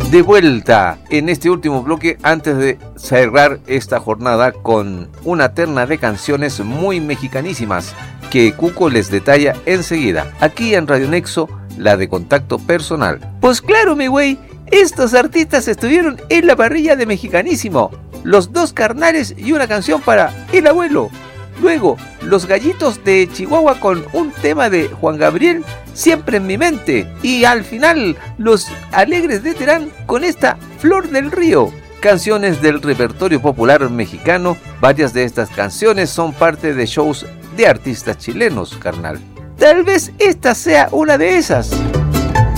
De vuelta en este último bloque antes de cerrar esta jornada con una terna de canciones muy mexicanísimas que Cuco les detalla enseguida, aquí en Radio Nexo, la de Contacto Personal. Pues claro, mi güey, estos artistas estuvieron en la parrilla de Mexicanísimo, Los Dos Carnales y una canción para El Abuelo. Luego, Los Gallitos de Chihuahua con un tema de Juan Gabriel, Siempre en mi mente. Y al final, Los Alegres de Terán con esta Flor del Río. Canciones del repertorio popular mexicano. Varias de estas canciones son parte de shows de artistas chilenos, carnal. Tal vez esta sea una de esas.